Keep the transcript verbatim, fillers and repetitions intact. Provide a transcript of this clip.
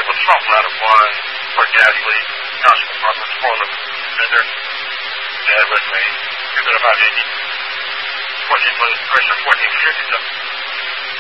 was something out of one for gas leak. Gospel apartments, spoiler. Been there? Yeah, with me. You've been about eighty. fourteen, pressure fourteen fifty something.